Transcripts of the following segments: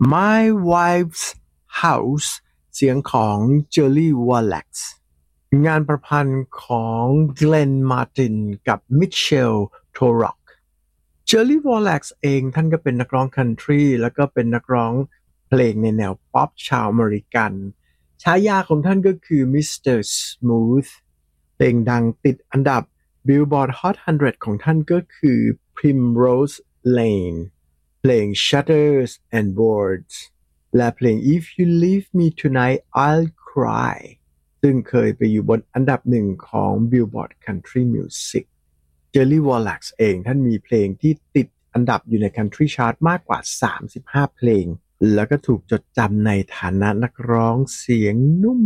My Wife's House เสียงของ Jelly Wallace งานประพันธ์ของ Glenn Martin กับ Mitchell Torok Jelly Wallace เองท่านก็เป็นนักร้องคันทรีแล้วก็เป็นนักร้องเพลงในแนวป๊อปชาวอเมริกันฉายาของท่านก็คือ Mr. Smooth เพลงดังติดอันดับ Billboard Hot 100 ของท่านก็คือ Primrose Lane เพลง Shutters and Boards และเพลง If You Leave Me Tonight I'll Cry ซึ่งเคยไปอยู่บนอันดับหนึ่งของ Billboard Country Music Jelly Wallace เองท่านมีเพลงที่ติดอันดับอยู่ใน Country Chart มากกว่า35เพลงแล้วก็ถูกจดจำในฐานะนักร้องเสียงนุ่ม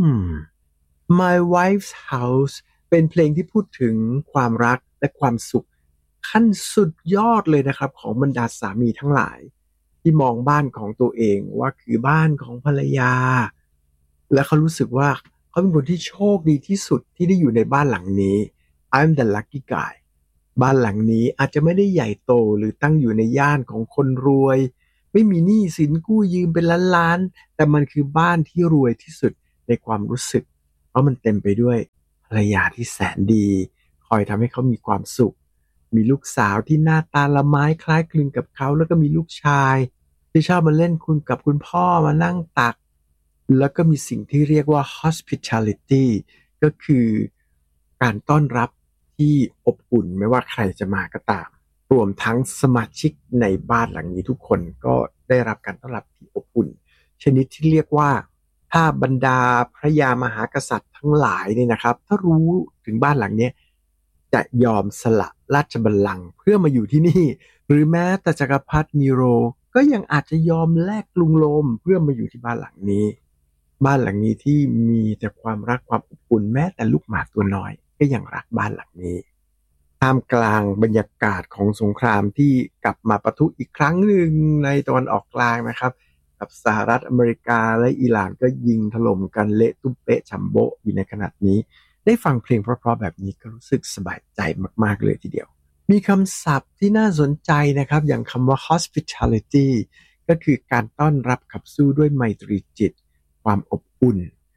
My Wife's House เป็นเพลงที่พูดถึงความรักและความสุขขั้นสุดยอดเลยนะครับของบรรดาสามีทั้งหลายที่มองบ้านของตัวเองว่าคือบ้านของภรรยาและเขารู้สึกว่าเขาเป็นคนที่โชคดีที่สุดที่ได้อยู่ในบ้านหลังนี้ I'm the lucky guy บ้านหลังนี้อาจจะไม่ได้ใหญ่โตหรือตั้งอยู่ในย่านของคนรวยไม่มีหนี้สินกู้ยืมเป็นล้านๆแต่มันคือบ้านที่รวยที่สุดในความรู้สึกเพราะมันเต็มไปด้วยภรรยาที่แสนดีคอยทำให้เขามีความสุขมีลูกสาวที่หน้าตาละไม้คล้ายคลึงกับเขาแล้วก็มีลูกชายที่ชอบมาเล่นกับคุณพ่อมานั่งตักแล้วก็มีสิ่งที่เรียกว่า hospitality ก็คือการต้อนรับที่อบอุ่นไม่ว่าใครจะมาก็ตามรวมทั้งสมาชิกในบ้านหลังนี้ทุกคนก็ได้รับการต้อนรับที่อบอุ่นชนิดที่เรียกว่าถ้าบรรดาพระยามหากษัตริย์ทั้งหลายเนี่ยนะครับถ้ารู้ถึงบ้านหลังนี้จะยอมสละราชบัลลังก์เพื่อมาอยู่ที่นี่หรือแม้แต่จักรพรรดินีโรก็ยังอาจจะยอมแลกกรุงโรมเพื่อมาอยู่ที่บ้านหลังนี้บ้านหลังนี้ที่มีแต่ความรักความอบอุ่นแม้แต่ลูกหมาตัวน้อยก็ยังรักบ้านหลังนี้ท่ามกลางบรรยากาศของสงครามที่กลับมาปะทุอีกครั้งหนึ่งในตะวันออกกลางนะครับกับสหรัฐอเมริกาและอิหร่านก็ยิงถล่มกันเละตุ้มเป๊ะฉ่ำโบ๊ะอยู่ในขณะนี้ได้ฟังเพลงเพราะๆแบบนี้ก็รู้สึกสบายใจมากๆเลยทีเดียวมีคำศัพท์ที่น่าสนใจนะครับอย่างคำว่า hospitality ก็คือการต้อนรับขับสู้ด้วยไมตรีจิตความอบอุ่น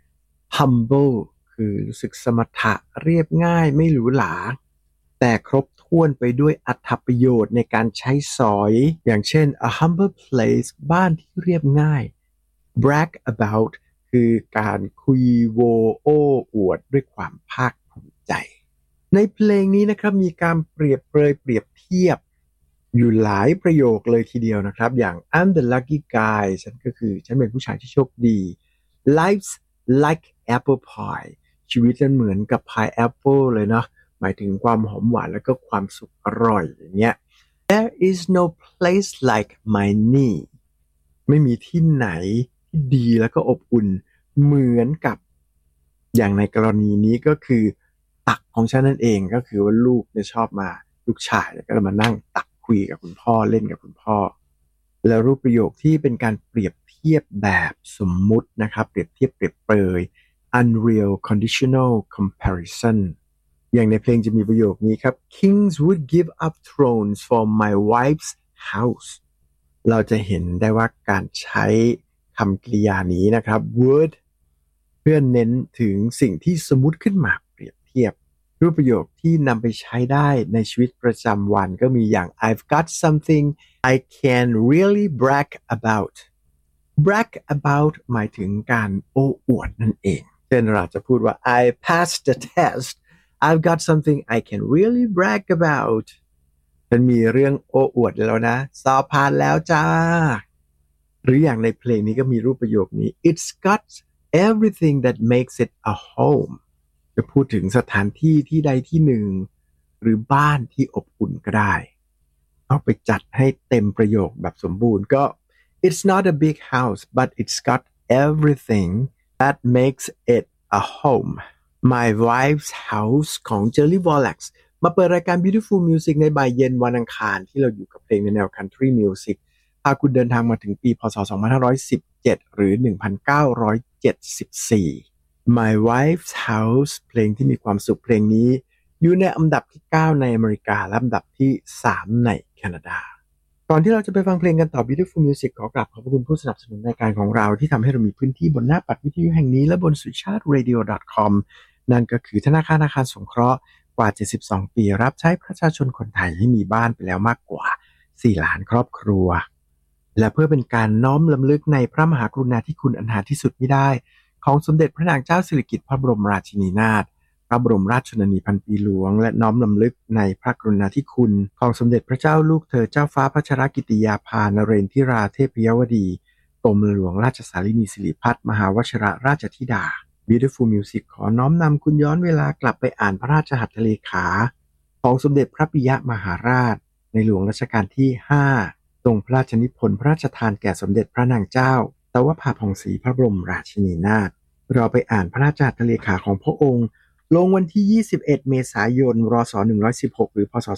humble คือรู้สึกสมถะเรียบง่ายไม่หรูหราแต่ครบถ้วนไปด้วยอรรถประโยชน์ในการใช้สอยอย่างเช่น a humble place บ้านที่เรียบง่าย brag about คือการคุยโวโอ้อวดด้วยความภาคภูมิใจในเพลงนี้นะครับมีการเปรียบเทียบอยู่หลายประโยคเลยทีเดียวนะครับอย่าง I'm the lucky guy ฉันเป็นผู้ชายที่โชคดี Life's like apple pie ชีวิตมันเหมือนกับพายแอปเปิลเลยเนาะหมายถึงความหอมหวานแล้วก็ความสุขอร่อยอย่างเงี้ย There is no place like my knee ไม่มีที่ไหนที่ดีแล้วก็อบอุ่นเหมือนกับอย่างในกรณีนี้ก็คือตักของฉันนั่นเองก็คือว่าลูกเนี่ยชอบมาลูกชายก็มานั่งตักคุยกับคุณพ่อเล่นกับคุณพ่อแล้วรูปประโยคที่เป็นการเปรียบเทียบแบบสมมุตินะครับเปรียบเทียบเปรียบเปรย unreal conditional comparison อย่างในเพลงจะมีประโยคนี้ครับ Kings would give up thrones for my wife's house เราจะเห็นได้ว่าการใช้คำกริยานี้นะครับ would เพื่อเน้นถึงสิ่งที่สมมุติขึ้นมาเปรียบเทียบรูปประโยคที่นำไปใช้ได้ในชีวิตประจำวันก็มีอย่าง I've got something I can really brag about brag about หมายถึงการโอ้อวดนั่นเองเช่นเราจะพูดว่า I passed the test I've got something I can really brag about ฉันมีเรื่องโอ้อวดแล้วนะสอบผ่านแล้วจ้าหรืออย่างในเพลงนี้ก็มีรูปประโยคนี้ It's got everything that makes it a home จะพูดถึงสถานที่ที่ใดที่หนึ่งหรือบ้านที่อบอุ่นก็ได้เอาไปจัดให้เต็มประโยคแบบสมบูรณ์ก็ It's not a big house but it's got everything that makes it a home My Wife's House ของ Jelly Wallace มาเปิดรายการ Beautiful Music ในบ่ายเย็นวันอังคารที่เราอยู่กับเพลงในแนว Country Music พาคุณเดินทางมาถึงปีพ.ศ. 2517 หรือ 1974 My Wife's House เพลงที่มีความสุขเพลงนี้อยู่ในอันดับที่ 9 ในอเมริกาและอันดับที่ 3 ในแคนาดาก่อนที่เราจะไปฟังเพลงกันต่อ Beautiful Music ขอกราบขอบคุณผู้สนับสนุนรายการของเราที่ทำให้เรามีพื้นที่บนหน้าปัดวิทยุแห่งนี้และบนสุชาติ radio.com นั่นก็คือธนาคารอาคารสงเคราะห์กว่า72ปีรับใช้ประชาชนคนไทยให้มีบ้านไปแล้วมากกว่า4ล้านครอบครัวและเพื่อเป็นการน้อมรำลึกในพระมหากรุณาธิคุณอันหาที่สุดมิได้ของสมเด็จพระนางเจ้าสิริกิติ์พระบรมราชินีนาถพระบรมราชชนนีพันปีหลวงและน้อมรำลึกในพระกรุณาธิคุณของสมเด็จพระเจ้าลูกเธอเจ้าฟ้าพัชรกิติยาภานเรนทิราเทพยวดีกรมหลวงราชสารินีสิริพัฒน์มหาวชิรราชธิดา Beautiful Music ขอน้อมนำคุณย้อนเวลากลับไปอ่านพระราชหัตถเลขาของสมเด็จพระปิยมหาราชในหลวงรัชกาลที่5ทรงพระราชนิพนธ์พระราชทานแก่สมเด็จพระนางเจ้าสวภาผ่องศรีพระบรมราชินีนาถเราไปอ่านพระราชหัตถเลขาของพระองค์ลงวันที่21เมษายนรศ116หรือพศ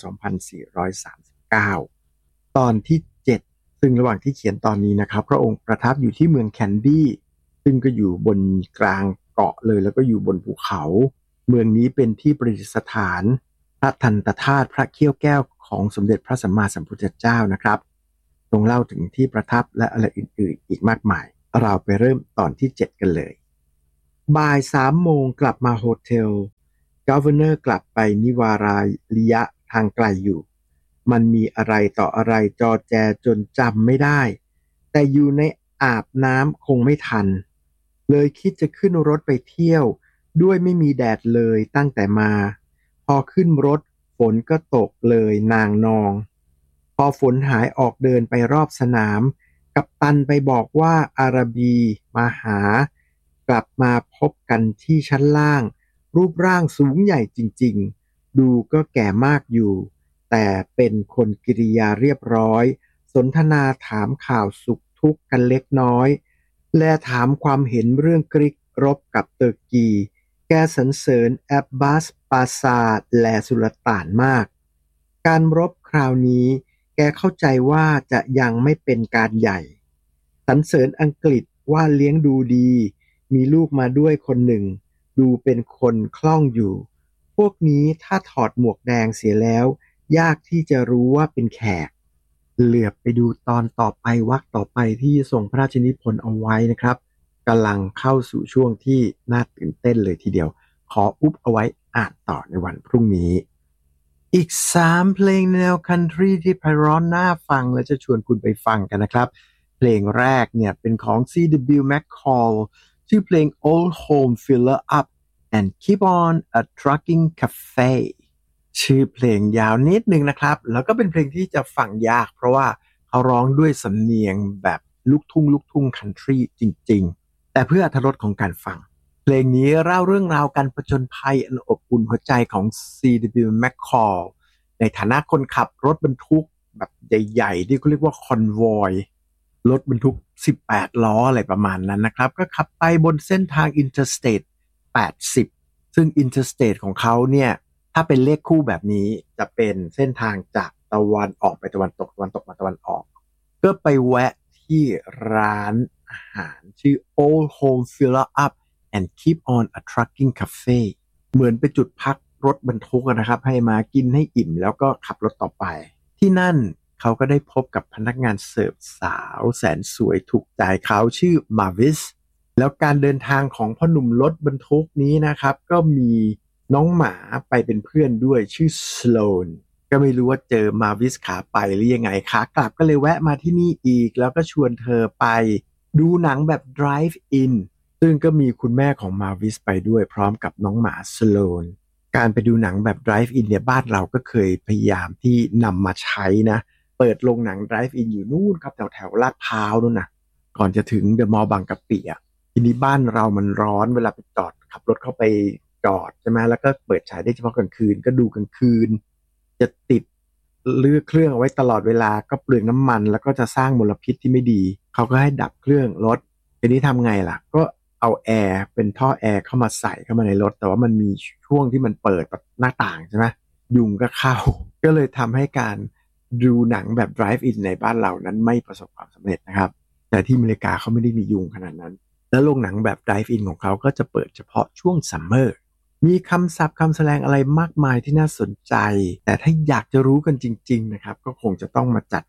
2439ตอนที่7ซึ่งระหว่างที่เขียนตอนนี้นะครับพระองค์ประทับอยู่ที่เมืองแคนดี้ซึ่งก็อยู่บนกลางเกาะเลยแล้วก็อยู่บนภูเขาเมืองนี้เป็นที่ประดิษฐานพระทันตธาตุพระเขี้ยวแก้วของสมเด็จพระสัมมาสัมพุทธเจ้านะครับทรงเล่าถึงที่ประทับและอะไรอื่นๆอีกมากมายเราไปเริ่มตอนที่7กันเลยบ่าย3โมงกลับมาโฮเทลGovernor กลับไปนิวาราลิยะทางไกลอยู่มันมีอะไรต่ออะไรจอแจจนจำไม่ได้แต่อยู่ในอาบน้ำคงไม่ทันเลยคิดจะขึ้นรถไปเที่ยวด้วยไม่มีแดดเลยตั้งแต่มาพอขึ้นรถฝนก็ตกเลยนางนองพอฝนหายออกเดินไปรอบสนามกัปตันไปบอกว่าอาราบีมาหากลับมาพบกันที่ชั้นล่างรูปร่างสูงใหญ่จริงๆดูก็แก่มากอยู่แต่เป็นคนกิริยาเรียบร้อยสนทนาถามข่าวสุขทุกข์กันเล็กน้อยและถามความเห็นเรื่องกรีกรบกับเตอร์กีแกสรรเสริญแอบบาสปาซาและสุลต่านมากการรบคราวนี้แกเข้าใจว่าจะยังไม่เป็นการใหญ่สรรเสริญอังกฤษว่าเลี้ยงดูดีมีลูกมาด้วยคนหนึ่งดูเป็นคนคล่องอยู่พวกนี้ถ้าถอดหมวกแดงเสียแล้วยากที่จะรู้ว่าเป็นแขกเหลือบไปดูตอนต่อไปวรรคต่อไปที่ทรงพระราชนิพนธ์เอาไว้นะครับกำลังเข้าสู่ช่วงที่น่าตื่นเต้นเลยทีเดียวขออุบเอาไว้อ่านต่อในวันพรุ่งนี้อีก3เพลงแนวคันทรีที่ไพเราะน่าฟังและจะชวนคุณไปฟังกันนะครับเพลงแรกเนี่ยเป็นของ C.W. McCall ชื่อเพลง Old Home Filler Up and Keep on a Trucking Cafe ชื่อเพลงยาวนิดนึงนะครับแล้วก็เป็นเพลงที่จะฟังยากเพราะว่าเขาร้องด้วยสำเนียงแบบลูกทุ่งคันทรีจริงๆแต่เพื่ออรรถรสของการฟังเพลงนี้เล่าเรื่องราวการผจญภัยอันอบอุ่นหัวใจของ C.W. McCall ในฐานะคนขับรถบรรทุกแบบใหญ่ๆที่เขาเรียกว่าคอนวอยรถบรรทุก18ล้ออะไรประมาณนั้นนะครับก็ขับไปบนเส้นทาง Interstate 80ซึ่ง Interstate ของเขาเนี่ยถ้าเป็นเลขคู่แบบนี้จะเป็นเส้นทางจากตะวันออกไปตะวันตกตะวันตกมาตะวันออกก็ไปแวะที่ร้านอาหารชื่อ Old Home Filler Up and Keep on a Trucking Cafe เหมือนไปจุดพักรถบรรทุกนะครับให้มากินให้อิ่มแล้วก็ขับรถต่อไปที่นั่นเขาก็ได้พบกับพนักงานเสิร์ฟสาวแสนสวยถูกใจเขาชื่อมาวิสแล้วการเดินทางของพ่อหนุ่มรถบรรทุกนี้นะครับก็มีน้องหมาไปเป็นเพื่อนด้วยชื่อสโลนก็ไม่รู้ว่าเจอมาวิสขาไปหรือยังไงขากลับก็เลยแวะมาที่นี่อีกแล้วก็ชวนเธอไปดูหนังแบบ Drive In ซึ่งก็มีคุณแม่ของมาวิสไปด้วยพร้อมกับน้องหมาสโลนการไปดูหนังแบบ Drive In เนี่ยบ้านเราก็เคยพยายามที่นำมาใช้นะเปิดโรงหนัง Drive In อยู่นู่นครับแถวลาดพร้าวนู่นนะก่อนจะถึงเดอะมอลล์บางกะปิอ่ะทีนี้บ้านเรามันร้อนเวลาไปจอดขับรถเข้าไปจอดใช่ไหมแล้วก็เปิดฉายได้เฉพาะกลางคืนก็ดูกลางคืนจะติดเลือกเครื่องเอาไว้ตลอดเวลาก็เปลืองน้ำมันแล้วก็จะสร้างมลพิษที่ไม่ดีเขาก็ให้ดับเครื่องรถทีนี้ทำไงล่ะก็เอาแอร์เป็นท่อแอร์เข้ามาใส่เข้ามาในรถแต่ว่ามันมีช่วงที่มันเปิดหน้าต่างใช่ไหมยุงก็เข้าก็เลยทำให้การดูหนังแบบ Drive In ในบ้านเรานั้นไม่ประสบความสำเร็จนะครับแต่ที่อเมริกาเขาไม่ได้มียุงขนาดนั้นแล้วโรงหนังแบบ Drive In ของเขาก็จะเปิดเฉพาะช่วงซัมเมอร์มีคำศัพท์คำแสดงอะไรมากมายที่น่าสนใจแต่ถ้าอยากจะรู้กันจริงๆนะครับก็คงจะต้องมาจัด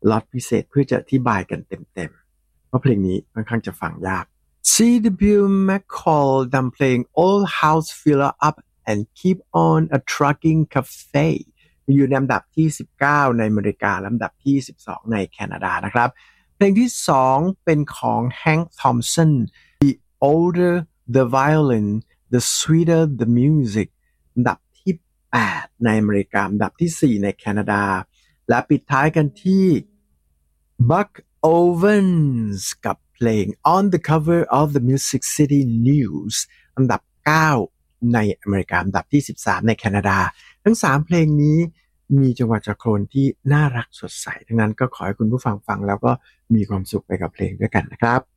ล็อตพิเศษเพื่อจะอธิบายกันเต็มๆเพราะเพลงนี้ค่อนข้างจะฟังยาก C.W. McCall นำเพลง Old House Filler Up and Keep on a Trucking Cafe อยู่ในลำดับที่19ในอเมริกาลำดับที่12ในแคนาดานะครับเพลงที่2เป็นของ Hank Thompson The Older the Violin the Sweeter the Music ลำดับที่8ในอเมริกาลำดับที่4ในแคนาดาและปิดท้ายกันที่ Buck Owens กับเพลง On the Cover of the Music City News ลำดับ9ในอเมริกาลำดับที่13ในแคนาดาทั้ง3เพลงนี้มีจังหวะจักรโคลนที่น่ารักสดใสทั้งนั้นก็ขอให้คุณผู้ฟังฟังแล้วก็มีความสุขไปกับเพลงด้วยกันนะครับ